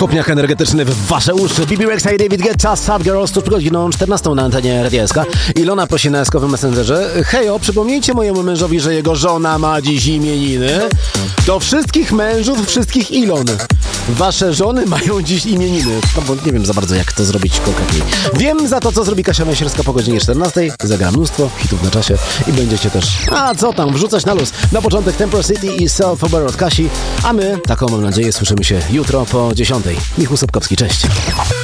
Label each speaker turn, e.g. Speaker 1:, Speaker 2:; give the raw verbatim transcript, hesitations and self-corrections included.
Speaker 1: Kopniak energetyczny w wasze uszy. Bibi Rexa i David Guetta, Sad Girls, tuż godziną czternastą na antenie Radia S K. Ilona prosi na eskowym messengerze: hejo, przypomnijcie mojemu mężowi, że jego żona ma dziś imieniny. Do wszystkich mężów, wszystkich Ilon. Wasze żony mają dziś imieniny. No bo nie wiem za bardzo, jak to zrobić konkretniej. Wiem za to, co zrobi Kasia Węsierska po godzinie czternastej. Zagra mnóstwo hitów na czasie i będziecie też, a co tam, wrzucać na luz. Na początek Temper City i Self Aware od Kasi, a my, taką mam nadzieję, słyszymy się jutro po dziesiątej. Michał Sobkowski, cześć.